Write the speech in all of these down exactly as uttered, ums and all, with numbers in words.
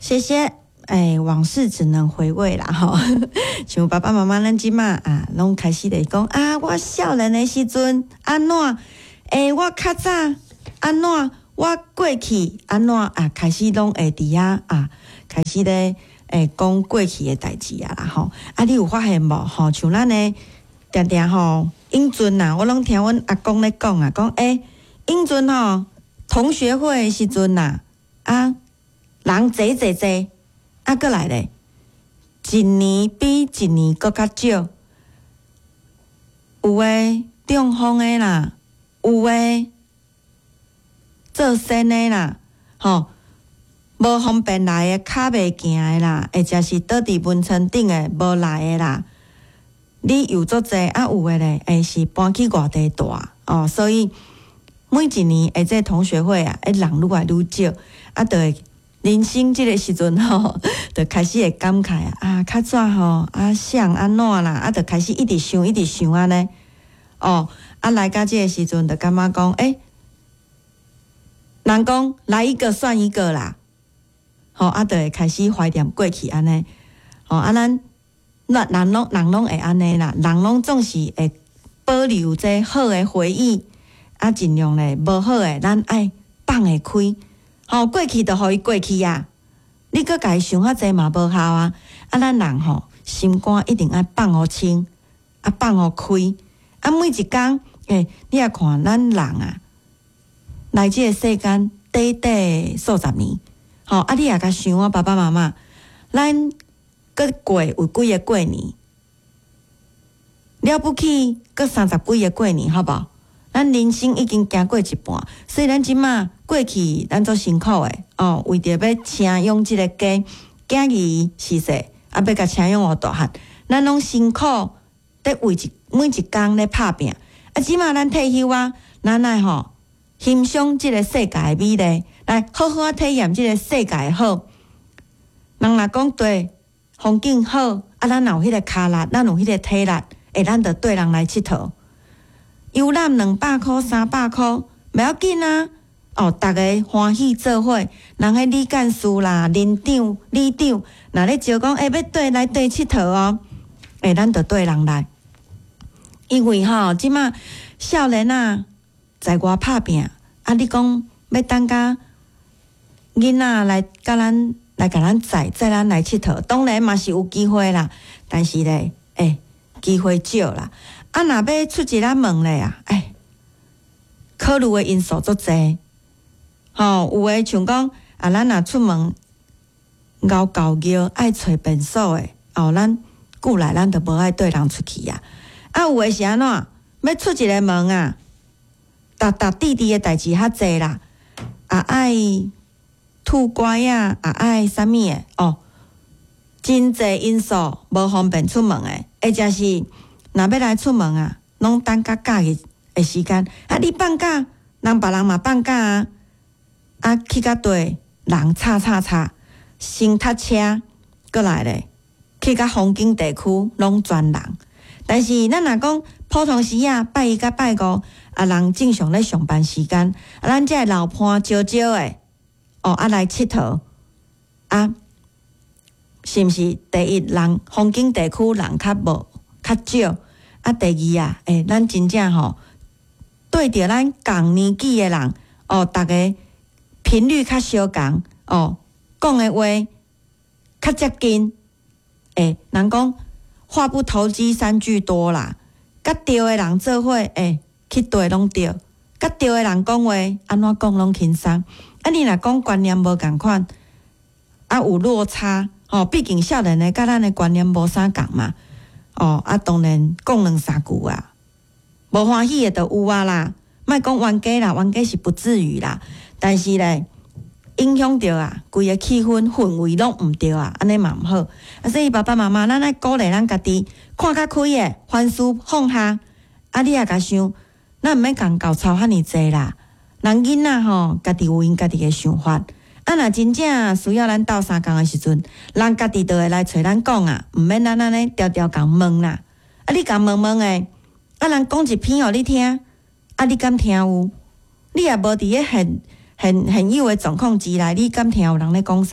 谢谢。哎，往事只能回味啦吼。像爸爸妈妈咱即马啊，拢开始咧讲啊，我少年的时阵安怎？诶，我较早安怎？我过去安怎啊？开始拢会伫遐啊，开始咧诶讲过去的代志啊啦吼。啊，你有发现无吼？像咱呢，定定吼，英俊呐，我拢听阮阿公咧讲啊，讲诶，英俊吼，同学会的时阵呐，啊，人济济济。啊，过来咧，一年比一年搁较少，有诶中风诶啦，有诶做生诶啦，吼，无方便来诶，骹袂行诶啦，或者是倒伫温床顶诶无来诶啦，你有足济啊，有诶咧，会是搬去外地住哦，所以每一年诶，这同学会啊，诶人愈来愈少，啊，就会。人生即个时阵吼，就开始会感慨啊，啊，较早吼啊，想安怎啦，啊，就开始一直想，一直想安尼，哦，啊，来到即个时阵，就感觉讲，诶、欸，人讲来一个算一个啦，吼、哦，啊，就会开始怀念过去安尼，吼、哦，啊，咱那人拢人拢会安尼啦，人拢总是会保留这好诶回忆，啊，尽量咧无好诶，咱爱放会开。吼、哦，过去就互伊过去啊！你搁家想较济嘛无效啊！啊，咱人吼心肝一定爱放互清，啊放互开，啊每一工诶，你也看咱人啊，来即个世间短短数十年，吼、哦、啊你也甲想我爸爸妈妈，咱搁过有几个过年，了不起搁三十几个过年，好无？咱人生已经行过一半，所以咱即马过去咱做辛苦诶哦，为着要请养即个家，囝儿逝世，啊要甲请养互大汉，咱拢辛苦伫为一每一工咧拍拼。啊，即马咱退休啊，咱来吼欣赏即个世界诶美丽，来好好体验即个世界诶好。人若讲对风景好，啊咱有迄个骹力，咱有迄个体力，会咱着对人来佚佗。游览两百箍、三百箍，袂要紧啊！哦，逐个欢喜做伙，人迄理干事啦、林长、里长，若咧招讲，哎、欸，要对来对佚佗哦，哎、欸，咱着对人来。因为吼，即马少年啊，在外拍拼，啊，你讲要等甲囡仔来甲咱来甲咱载载咱来佚佗，当然嘛是有机会啦，但是咧，哎、欸，机会少啦。啊，若要出一个门咧啊，哎，考虑的因素足济，吼、哦，有诶像讲啊，咱若出门，熬高腰爱找便所诶，哦，咱久来咱就无爱对人出去啊。啊，有诶是安怎？要出一个门啊，达达滴滴诶代志较济啦，啊爱吐乖啊，啊爱啥物诶？哦，真济因素无方便出门诶，或者是。若要来出门啊，拢等到假日的时间。啊，你放假，人别人嘛放假啊。啊，去到对人吵吵吵，先搭车过来咧，去到风景地区拢全人。但是咱若讲普通时啊，拜一甲拜五啊，人正常咧上班时间，啊，咱这老伴少少诶，哦，啊来佚佗啊，是毋是？第一，人风景地区人较无。较少啊，第二啊，诶、欸，咱真正吼对着咱共年纪诶人哦，逐个频率较相共哦，讲诶话较接近。诶、欸，人讲话不投机三句多啦，甲对诶人做伙，诶、欸，去对拢对，甲对诶人讲话，安怎讲拢轻松。啊，你若讲观念无共款，啊有落差哦，毕竟少年诶甲咱诶观念无啥共嘛。哦，啊，当然讲两三句啊，无欢喜诶就有啊啦，莫讲冤家啦，冤家是不至于啦，但是咧影响着啊，规个气氛氛围拢毋对啊，安尼嘛毋好。啊，所以爸爸妈妈，咱爱鼓励咱家己看较开诶，凡事放下。啊，你也甲想，咱毋免共搞吵遐尼济啦。人囡仔吼，家己有因家己诶想法。啊，若真正需要咱斗相共诶时阵，人家己就会来找咱讲啊，毋免咱安尼条条共问啦。啊，你共问问诶，啊，人讲一篇互你听，啊，你敢听有？你也无伫咧很很很有诶状况之内，你敢听有人咧讲啥？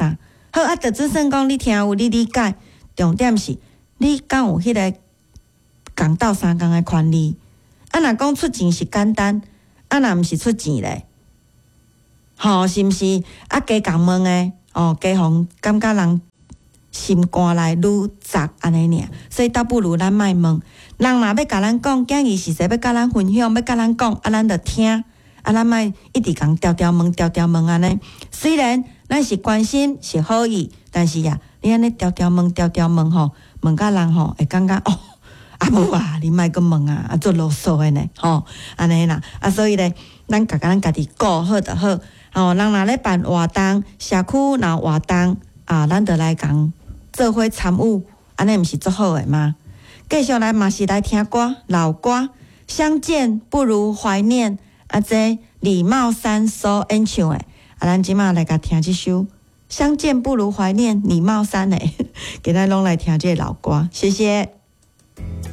好啊，就只算讲你听有你理解，重点是你敢有迄个共斗相共的权利。啊，若讲出钱是简单，啊，若毋是出钱咧，吼、哦，是毋是？啊，加共问诶，哦，加互感觉人心肝内愈杂安尼尔，所以倒不如咱莫问。人若要甲咱讲，囝儿是谁要甲咱分享，要甲咱讲，啊，咱着听。啊，咱莫一直共条条问、条条问安尼。虽然咱是关心是好意，但是呀，你安尼条条问、条条问吼，问甲人吼会感觉哦，啊无啊，你莫阁问啊，啊做啰嗦诶呢，吼，安尼啦。啊，所以咧，咱甲咱家己顾好就好。吼，人若咧办活动，社区若活动啊，咱着来共做伙参与，安尼毋是足好诶吗？继续来嘛是来听歌，老歌，相见不如怀念。啊，这李茂山所演唱的，啊，咱即马来甲听即首《相见不如怀念》李茂山的，给咱拢来听这老歌，谢谢。